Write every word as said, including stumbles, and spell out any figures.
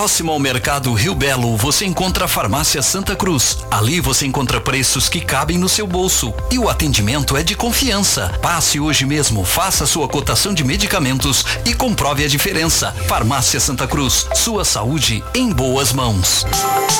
Próximo ao Mercado Rio Belo, você encontra a Farmácia Santa Cruz. Ali você encontra preços que cabem no seu bolso. E o atendimento é de confiança. Passe hoje mesmo, faça sua cotação de medicamentos e comprove a diferença. Farmácia Santa Cruz, sua saúde em boas mãos.